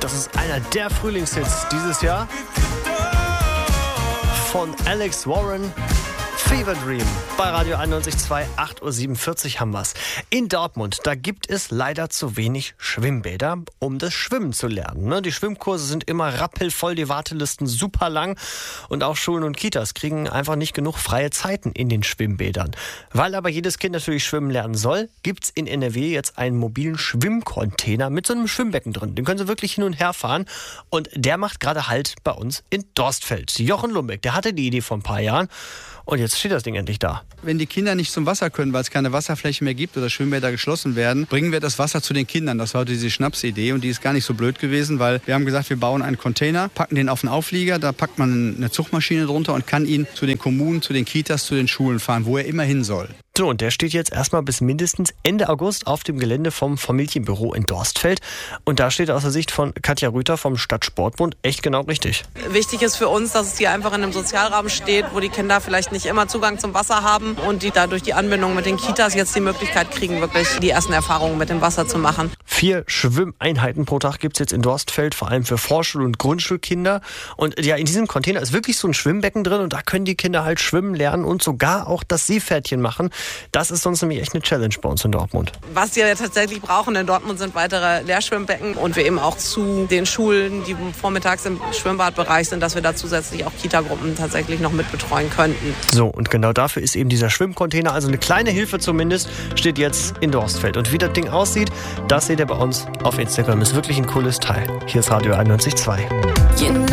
Das ist einer der Frühlingshits dieses Jahr von Alex Warren. Fever Dream bei Radio 91.2, 8.47 Uhr haben wir's. In Dortmund, da gibt es leider zu wenig Schwimmbäder, um das Schwimmen zu lernen. Die Schwimmkurse sind immer rappelvoll, die Wartelisten super lang und auch Schulen und Kitas kriegen einfach nicht genug freie Zeiten in den Schwimmbädern. Weil aber jedes Kind natürlich schwimmen lernen soll, gibt's in NRW jetzt einen mobilen Schwimmcontainer mit so einem Schwimmbecken drin. Den können Sie wirklich hin und her fahren und der macht gerade Halt bei uns in Dorstfeld. Jochen Lumbeck, der hatte die Idee vor ein paar Jahren. Und jetzt steht das Ding endlich da. Wenn die Kinder nicht zum Wasser können, weil es keine Wasserfläche mehr gibt oder Schwimmbäder geschlossen werden, bringen wir das Wasser zu den Kindern. Das war heute diese Schnapsidee und die ist gar nicht so blöd gewesen, weil wir haben gesagt, wir bauen einen Container, packen den auf einen Auflieger, da packt man eine Zugmaschine drunter und kann ihn zu den Kommunen, zu den Kitas, zu den Schulen fahren, wo er immer hin soll. So, und der steht jetzt erstmal bis mindestens Ende August auf dem Gelände vom Familienbüro in Dorstfeld. Und da steht aus der Sicht von Katja Rüther vom Stadtsportbund echt genau richtig. Wichtig ist für uns, dass es hier einfach in einem Sozialrahmen steht, wo die Kinder vielleicht nicht immer Zugang zum Wasser haben und die dadurch die Anbindung mit den Kitas jetzt die Möglichkeit kriegen, wirklich die ersten Erfahrungen mit dem Wasser zu machen. 4 Schwimmeinheiten pro Tag gibt's jetzt in Dorstfeld, vor allem für Vorschul- und Grundschulkinder. Und ja, in diesem Container ist wirklich so ein Schwimmbecken drin und da können die Kinder halt schwimmen lernen und sogar auch das Seepferdchen machen. Das ist sonst nämlich echt eine Challenge bei uns in Dortmund. Was wir tatsächlich brauchen in Dortmund sind weitere Lehrschwimmbecken und wir eben auch zu den Schulen, die vormittags im Schwimmbadbereich sind, dass wir da zusätzlich auch Kitagruppen tatsächlich noch mitbetreuen könnten. So, und genau dafür ist eben dieser Schwimmcontainer, also eine kleine Hilfe zumindest, steht jetzt in Dorstfeld. Und wie das Ding aussieht, das seht ihr bei uns auf Instagram. Ist wirklich ein cooles Teil. Hier ist Radio 91.2.